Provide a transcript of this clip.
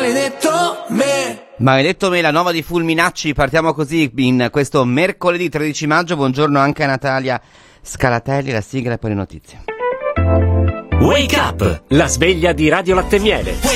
maledetto me. Maledetto me, la nuova di Fulminacci. Partiamo così in questo mercoledì 13 maggio. Buongiorno anche a Natalia Scalatelli, la sigla e poi le notizie. Wake up, la sveglia di Radio Latte Miele.